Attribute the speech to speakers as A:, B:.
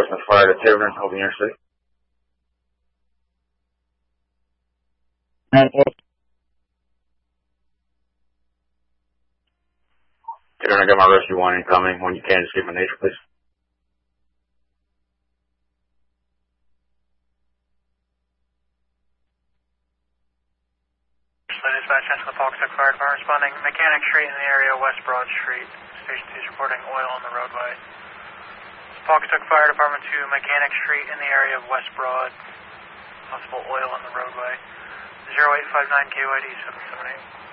A: Portsmouth Fire to Tiverton, Open Interstate. Tiverton, I got my rescue 1 incoming. When you can, just give me nature, please.
B: Dispatch, Central Pawcatuck Fire Department responding. Mechanic Street in the area of West Broad Street. Station 2 is reporting oil on the roadway. Pawcatuck Fire Department 2, Mechanic Street in the area of West Broad. Possible oil on the roadway. 0859 KYD 778.